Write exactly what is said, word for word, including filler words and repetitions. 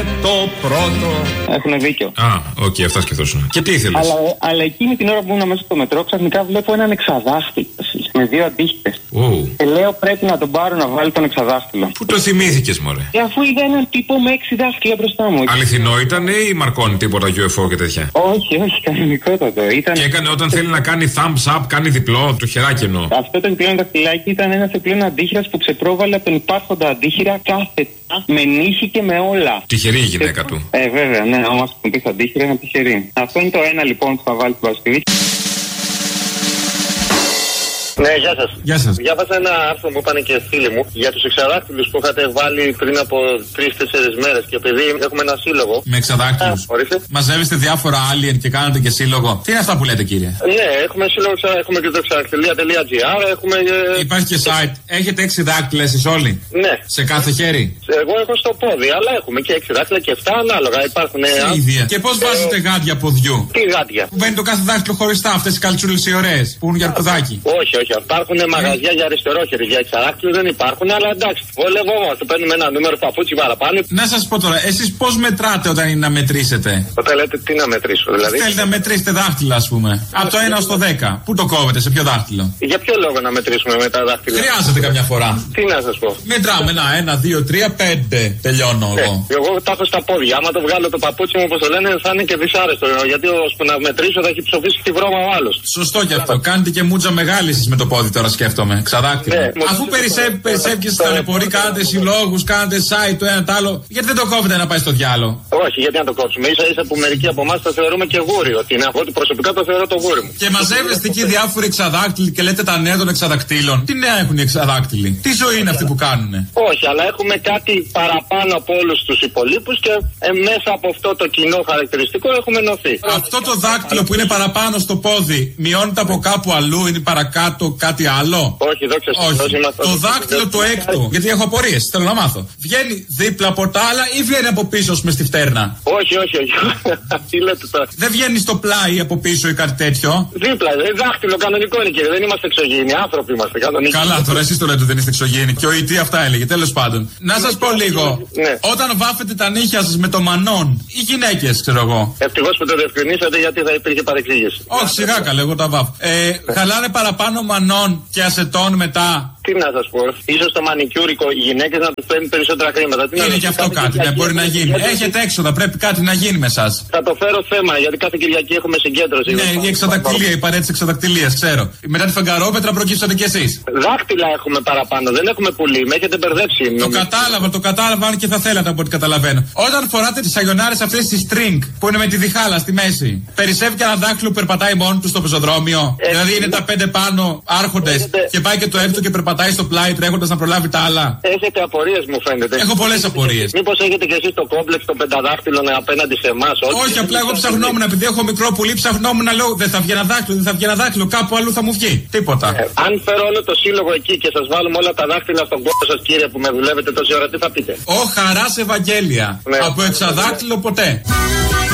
Το πρώτο. Έχουν δίκιο. Α, οκ, okay, αυτά σκεφτόσουν. Και τι ήθελες? Αλλά, αλλά εκείνη την ώρα που ήμουν μέσα στο μετρό, ξαφνικά βλέπω έναν εξαδάχτυλο με δύο αντίχτες. Oh. Και λέω πρέπει να τον πάρω να βάλει τον εξαδάχτυλο. Πού το θυμήθηκες, μωρέ? Και αφού είδα έναν τύπο με έξι δάχτυλα μπροστά μου. Αληθινό ήταν ή μαρκώνει τίποτα γιου εφ ο και τέτοια? Όχι, όχι, κανονικότατο. Ήταν... Και έκανε όταν θέλει να κάνει thumbs up, κάνει διπλό, το χεράκι εννοώ. Αυτό το διπλό δαχτυλάκι ήταν ένα διπλό αντίχειρα που ξεπρόβαλε από τον υπάρχοντα αντίχειρα κάθετα, με νύχη και με όλα. Τυχερή η γυναίκα του. Ε, βέβαια, ναι, άμα σου πει αντίχειρα είναι τυχερή. Αυτό είναι το ένα λοιπόν που θα βάλει την Παρασκευή. Ναι, γεια σας. Γεια σας. Διάβασα ένα άρθρο που είπαν και φίλοι μου για τους εξαδάκτυλους που είχατε βάλει πριν από τρεις τέσσερις μέρες. Και επειδή έχουμε ένα σύλλογο. Με εξαδάκτυλους. Μαζεύεστε διάφορα alien και κάνετε και σύλλογο. Τι είναι αυτά που λέτε, κύριε? Ναι, έχουμε σύλλογο, έχουμε και το εξαδακτυλία τελεία τζι άρ. Έχουμε... Υπάρχει και site. Έχετε έξι δάκτυλα εσείς όλοι? Ναι. Σε κάθε χέρι? Εγώ έχω στο πόδι, αλλά έχουμε και έξι δάκτυλα και εφτά ανάλογα. Υπάρχουν. Ίδια. Και πώς βάζετε ε... γάντια ποδιού? Τι γάντια? Που μπαίνει το κάθε δάκτυλο χωριστά, αυτές οι καλτσούλες οι ωραίες που είναι για αρκουδάκι. Όχι, όχι. Υπάρχουν μαγαζιά για αριστερόχερη, για εξαδάκτυλους δεν υπάρχουν, αλλά εντάξει. Βολευόμαστε, παίρνουμε ένα νούμερο παπούτσι παραπάνω. Να σας πω τώρα, εσείς πώς μετράτε όταν είναι να μετρήσετε? Όταν λέτε τι να μετρήσω, δηλαδή. Θέλετε να μετρήσετε δάχτυλα, ας πούμε. Από το ένα στο δέκα. Πού το κόβετε, σε ποιο δάχτυλο? Για ποιο λόγο να μετρήσουμε με τα δάχτυλα? Χρειάζεται καμιά φορά. Τι να σας πω. Μετράμε ένα, ένα, δύο, τρία, πέντε. Τελειώνω εγώ. Ε, εγώ τα έχω στα πόδια. Άμα το βγάλω το παπούτσι μου, όπως το λένε, θα είναι και δυσάρεστο. Γιατί ώσπου να μετρήσω θα έχει ψοφήσει τη βρώμα ο άλλος. Σωστό κι αυτό. Κάνετε και μούτζα μεγάλη εσείς με το πόδι τώρα, σκέφτομαι. Ξαδάκτυλο. Ναι, αφού περισσεύει, περισσεύει και σα ταλαιπωρεί, κάνετε συλλόγου, κάνετε site το ένα το άλλο. Γιατί δεν το κόβετε να πάει στο διάλο? Όχι, γιατί να το κόψουμε. σα ίσα που μερικοί από εμά το θεωρούμε και γούρι. Ότι είναι εγώ προσωπικά το θεωρώ το γούρι μου. Και μαζεύεστε εκεί διάφοροι εξαδάκτυλοι και λέτε τα νέα των εξαδακτήλων. Τι νέα έχουν οι εξαδάκτυλοι? Τι ζωή είναι αυτή που κάνουνε? Όχι, αλλά έχουμε κάτι παραπάνω από όλου του υπολείπου και ε, μέσα από αυτό το κοινό χαρακτηριστικό έχουμε ενωθεί. Αυτό το δάκτυλο που είναι παραπάνω στο πόδι μειώνεται από κάπου αλλού, είναι παρακάτω κάτι άλλο? Όχι, δόξα τω Θεώ. Το δάκτυλο το έκτο, γιατί έχω απορίες, θέλω να μάθω. Βγαίνει δίπλα από τα άλλα ή βγαίνει από πίσω με στη φτέρνα? Όχι, όχι, όχι. Τι λέτε τώρα? Δεν βγαίνει στο πλάι από πίσω ή κάτι τέτοιο? Δίπλα, δάχτυλο κανονικό είναι, κύριε. Δεν είμαστε εξωγήινοι, άνθρωποι είμαστε κανονικοί. Καλά, τώρα εσείς το λέτε ότι δεν είστε εξωγήινοι. Και ο ΙΤ αυτά έλεγε, τέλος πάντων. Να σας πω λίγο. Ναι. Όταν βάφετε τα νύχια σας με το μανόν, οι γυναίκες, ξέρω εγώ. Ευτυχώς που το διευκρινίσατε, γιατί θα υπήρχε παρεξήγηση. Όχι, σιγά καλέ, εγώ τα βάφω. Ε, χαλάνε παραπάνω μανόν και ασετών μετά? Τι να σας πω, ίσως το μανικιούρικο οι γυναίκες να τους παίρνουν περισσότερα χρήματα. Τι είναι και αυτό κάτι, ναι, μπορεί να γίνει. Γιατί... Έχετε έξοδα, πρέπει κάτι να γίνει με εσάς. Θα το φέρω θέμα, γιατί κάθε Κυριακή έχουμε συγκέντρωση. Ναι, η εξαδακτηλία, η παρέτηση εξαδακτηλίας, ξέρω. Μετά τη φεγγαρόπετρα προκύψατε κι εσείς. Δάχτυλα έχουμε παραπάνω, δεν έχουμε πουλί, με έχετε μπερδέψει. Το κατάλαβα, το κατάλαβα, αν και θα θέλατε από ό,τι καταλαβαίνω. Όταν φοράτε τις σαγιονάρες αυτές τις string που είναι με τη διχάλα στη μέση, περισσεύει και ένα δάχτυλο που περπατάει μόνο του στο πεζοδρόμιο. Ε, δηλαδή είναι τα πέντε πάνω άρχοντες έχετε... και πάει και το έκτο και περπατάει στο πλάι τρέχοντας να προλάβει τα άλλα. Έχετε απορίες, μου φαίνεται. Έχω πολλές απορίες. Μήπως έχετε κι εσείς το κόμπλεξ των πενταδάχτυλων απέναντι σε εμάς? Όχι, απλά εγώ ψαχνόμουν, επειδή έχω μικρό πουλί, ψαχνόμουν να λέω δεν θα βγει ένα δάχτυλο, δεν θα βγει ένα δάχτυλο, κάπου αλλού θα μου βγει. Τίποτα. Ε, αν φέρω όλο το σύλλογο εκεί και σας βάλουμε όλα τα δάχτυλα στον κόπο σας, κύριε, που με δουλεύετε τόση ώρα, τι θα πείτε? Ω χαράς Ευαγγέλια. Ναι. Από εξαδάκτυλο ποτέ.